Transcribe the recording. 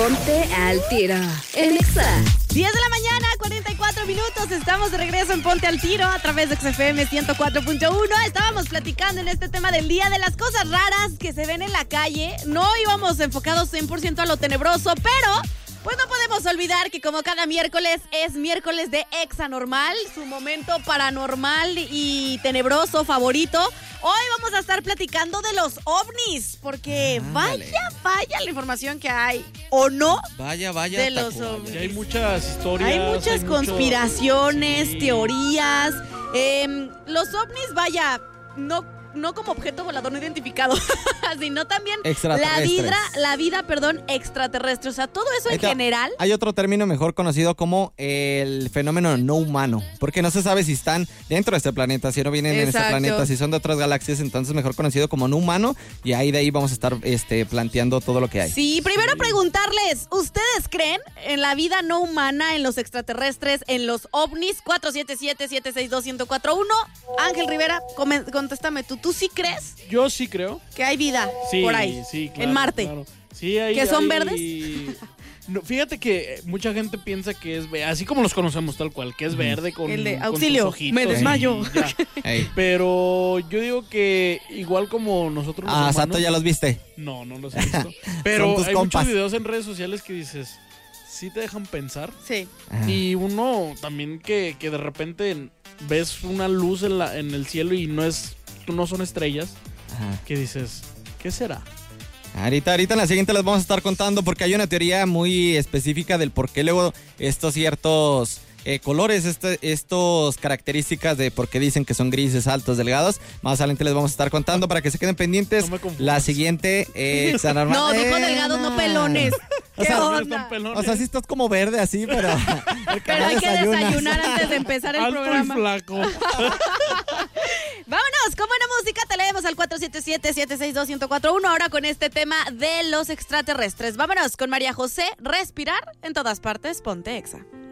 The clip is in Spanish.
Ponte al Tiro en Exa. 10 de la mañana, 44 minutos. Estamos de regreso en Ponte al Tiro a través de XFM 104.1. Estábamos platicando en este tema del día de las cosas raras que se ven en la calle. No íbamos enfocados 100% a lo tenebroso, pero pues no podemos olvidar que como cada miércoles es miércoles de Exa Normal, su momento paranormal y tenebroso favorito. Hoy vamos a estar platicando de los ovnis, porque vaya la información que hay, ¿o no? Vaya, de los ovnis. Y hay muchas historias. Hay muchas conspiraciones, teorías. Los ovnis, vaya, no como objeto volador no identificado, sino también la vida extraterrestre. O sea, todo eso en general. Hay otro término mejor conocido como el fenómeno no humano, porque no se sabe si están dentro de este planeta, si no vienen en este planeta, si son de otras galaxias, entonces mejor conocido como no humano, y ahí de ahí vamos a estar planteando todo lo que hay. Sí, primero preguntarles, ¿ustedes creen en la vida no humana, en los extraterrestres, en los ovnis? 477-762-1041. Ángel Rivera, contéstame tú. ¿Tú sí crees? Yo sí creo. Que hay vida por ahí, sí, claro, en Marte. Claro. Sí, ¿Que son verdes? No, fíjate que mucha gente piensa que es así como los conocemos tal cual, que es verde con el de con auxilio, sus ojitos, me desmayo. Pero yo digo que igual como nosotros los humanos, Sato, ¿ya los viste? No los he visto. Pero hay compas. muchos videos en redes sociales que dices, sí te dejan pensar. Sí. Ajá. Y uno también que de repente ves una luz en el cielo y no son estrellas. Ajá. Que dices, ¿qué será? Ahorita en la siguiente les vamos a estar contando, porque hay una teoría muy específica del por qué luego estos ciertos colores, estos características de por qué dicen que son grises, altos, delgados. Más adelante les vamos a estar contando para que se queden pendientes. No me la siguiente Exa Normal. No, dijo delgados, no pelones. ¿Qué onda? O sea, sí estás como verde así, pero Pero hay que desayunar antes de empezar el alto programa. y flaco. Vámonos, con buena música te leemos al 477-762-1041 ahora con este tema de los extraterrestres. Vámonos con María José, Respirar en todas partes, Ponte Exa.